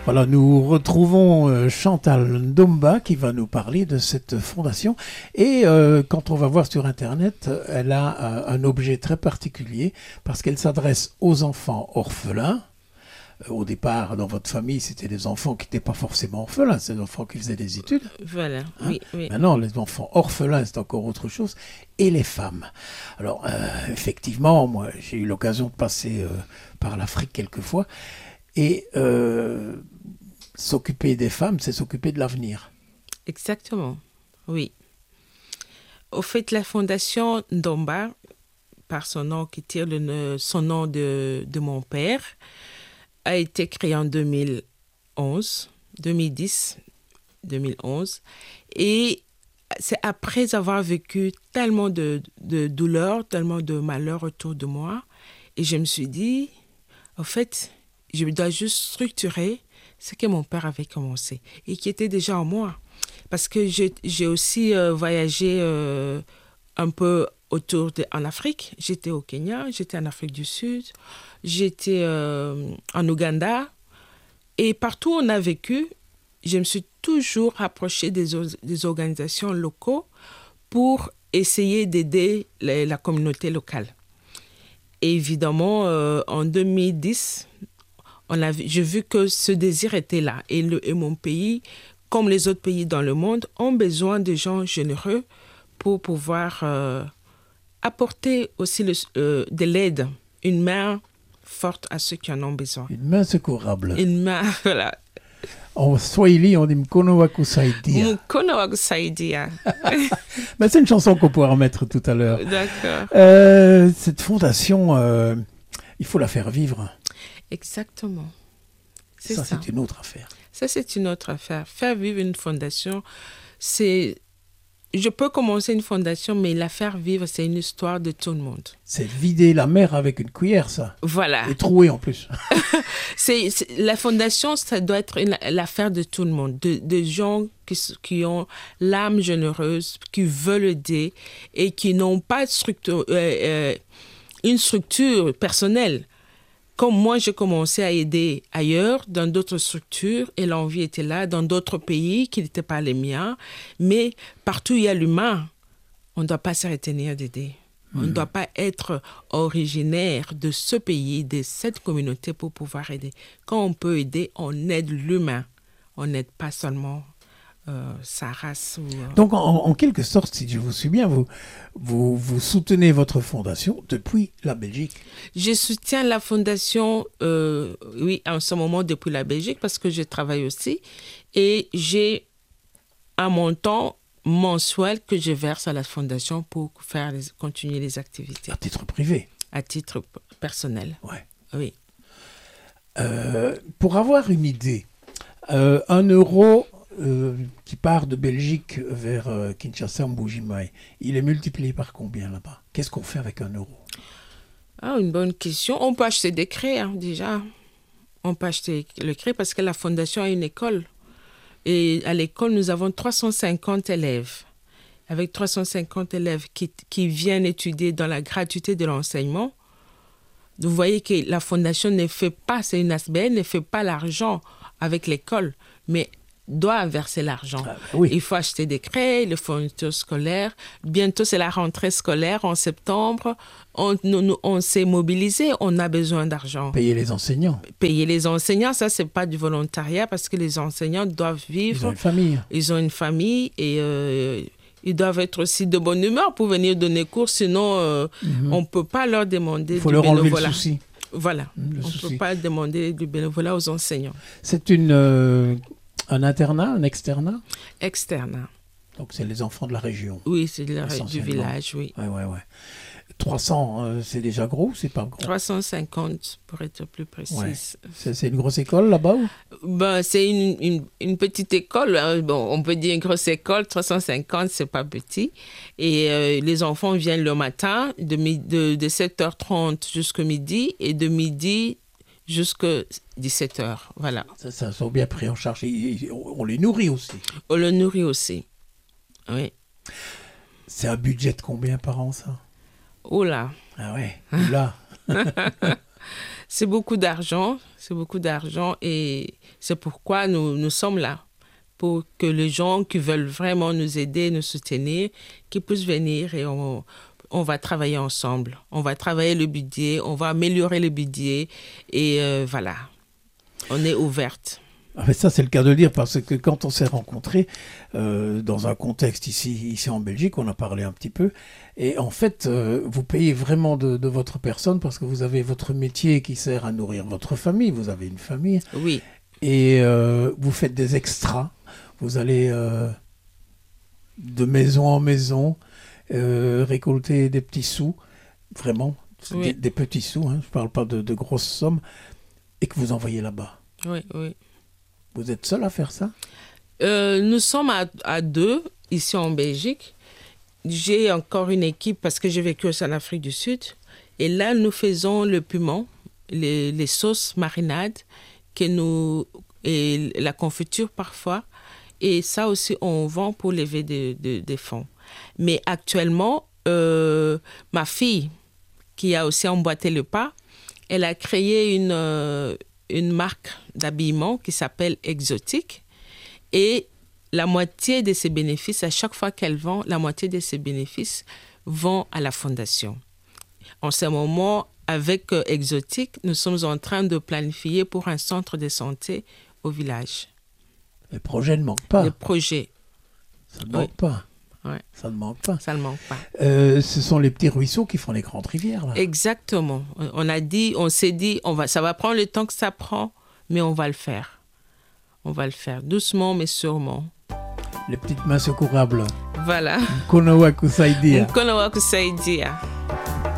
Voilà, nous retrouvons Chantal Ndomba qui va nous parler de cette fondation. Et quand on va voir sur Internet, elle a un objet très particulier parce qu'elle s'adresse aux enfants orphelins. Au départ, dans votre famille, c'était des enfants qui n'étaient pas forcément orphelins, c'est des enfants qui faisaient des études. Voilà, Hein? oui, oui. Maintenant, les enfants orphelins, c'est encore autre chose. Et les femmes. Alors, effectivement, moi, j'ai eu l'occasion de passer par l'Afrique quelquefois. Et s'occuper des femmes, c'est s'occuper de l'avenir. Exactement, oui. Au fait, la fondation Ndomba, par son nom qui tire son nom de mon père, a été créée en 2011, 2011. Et c'est après avoir vécu tellement de douleurs, tellement de malheurs autour de moi. Et je me suis dit, en fait, je dois juste structurer ce que mon père avait commencé et qui était déjà en moi. Parce que j'ai aussi voyagé un peu en Afrique. J'étais au Kenya, j'étais en Afrique du Sud, j'étais en Ouganda. Et partout où on a vécu, je me suis toujours rapprochée des organisations locaux pour essayer d'aider la communauté locale. Et évidemment, en 2010, j'ai vu que ce désir était là. Et mon pays, comme les autres pays dans le monde, ont besoin de gens généreux pour pouvoir apporter aussi de l'aide, une main forte à ceux qui en ont besoin. Une main secourable. Une main, voilà. En Swahili, on dit Mkono wa kusaidia. Mkono wa kusaidia. Ben, c'est une chanson qu'on pourra mettre tout à l'heure. D'accord. Cette fondation, il faut la faire vivre. Exactement. C'est ça. C'est une autre affaire. Ça, c'est une autre affaire. Faire vivre une fondation, c'est... Je peux commencer une fondation, mais la faire vivre, c'est une histoire de tout le monde. C'est vider la mer avec une cuillère, ça. Voilà. Et trouer en plus. La fondation, ça doit être l'affaire de tout le monde. De gens qui ont l'âme généreuse, qui veulent aider et qui n'ont pas une structure personnelle. Comme moi, j'ai commencé à aider ailleurs, dans d'autres structures, et l'envie était là, dans d'autres pays qui n'étaient pas les miens. Mais partout où il y a l'humain, on ne doit pas se retenir d'aider. On ne doit pas être originaire de ce pays, de cette communauté pour pouvoir aider. Quand on peut aider, on aide l'humain. On n'aide pas seulement sa race. Donc, en quelque sorte, si je vous suis bien, vous soutenez votre fondation depuis la Belgique. Je soutiens la fondation, oui, en ce moment depuis la Belgique parce que je travaille aussi. Et j'ai un montant mensuel que je verse à la fondation pour continuer les activités. À titre privé? À titre personnel. Ouais. Oui. Pour avoir une idée, 1 euro qui part de Belgique vers Kinshasa, Mbuji-Mayi, il est multiplié par combien là-bas? Qu'est-ce qu'on fait avec 1 euro? Ah, une bonne question. On peut acheter des craies, hein, déjà. On peut acheter le craie parce que la fondation a une école. Et à l'école, nous avons 350 élèves. Avec 350 élèves qui viennent étudier dans la gratuité de l'enseignement. Vous voyez que la fondation ne fait pas, c'est une ASBL, ne fait pas l'argent avec l'école, mais doit verser l'argent. Oui. Il faut acheter des craies, les fournitures scolaires. Bientôt, c'est la rentrée scolaire en septembre. On s'est mobilisé, on a besoin d'argent. Payer les enseignants. Payer les enseignants, ça, c'est pas du volontariat parce que les enseignants doivent vivre. Ils ont une famille. Ils ont une famille et ils doivent être aussi de bonne humeur pour venir donner cours. Sinon, on ne peut pas leur demander du bénévolat. Il faut leur enlever le souci. Voilà. On ne peut pas demander du bénévolat aux enseignants. C'est un internat, un externat? Externat. Donc, c'est les enfants de la région. Oui, c'est du village, oui. Ouais. 300, c'est déjà gros ou c'est pas gros? 350, pour être plus précise. Ouais. C'est une grosse école là-bas ou? Ben, c'est une petite école. Bon, on peut dire une grosse école. 350, c'est pas petit. Et les enfants viennent le matin de 7h30 jusqu'à midi et de midi jusqu'à 17h. Voilà. Ça sont bien pris en charge. On les nourrit aussi. On les nourrit aussi. Oui. C'est un budget de combien par an, ça? Oh là. Ah ouais, là. C'est beaucoup d'argent. C'est beaucoup d'argent. Et c'est pourquoi nous sommes là. Pour que les gens qui veulent vraiment nous aider, nous soutenir, qu'ils puissent venir et on va travailler ensemble. On va travailler le budget, on va améliorer le budget. Et voilà, on est ouverte. Ah, mais ça, c'est le cas de le dire, parce que quand on s'est rencontrés, dans un contexte ici en Belgique, on a parlé un petit peu, et en fait, vous payez vraiment de votre personne, parce que vous avez votre métier qui sert à nourrir votre famille, vous avez une famille, Oui. Et vous faites des extras, vous allez de maison en maison récolter des petits sous, vraiment, Oui. des petits sous, hein, je ne parle pas de grosses sommes, et que vous envoyez là-bas. Oui, oui. Vous êtes seul à faire ça? Nous sommes à 2 ici en Belgique. J'ai encore une équipe parce que j'ai vécu aussi en Afrique du Sud. Et là, nous faisons le piment, les sauces marinades et la confiture parfois. Et ça aussi, on vend pour lever des fonds. Mais actuellement, ma fille, qui a aussi emboîté le pas, elle a créé une marque d'habillement qui s'appelle Exotique. Et la moitié de ses bénéfices, à chaque fois qu'elle vend, la moitié de ses bénéfices vont à la fondation. En ce moment, avec Exotique, nous sommes en train de planifier pour un centre de santé au village. Les projets ne manquent pas. Les projets. Ça ne manque pas. Ouais. Ça ne manque pas. Ça ne manque pas. Ce sont les petits ruisseaux qui font les grandes rivières, là. Exactement. On s'est dit, ça va prendre le temps que ça prend, mais on va le faire. On va le faire doucement, mais sûrement. Les petites mains secourables. Voilà. Mkono wa kusaidia. Mkono wa kusaidia.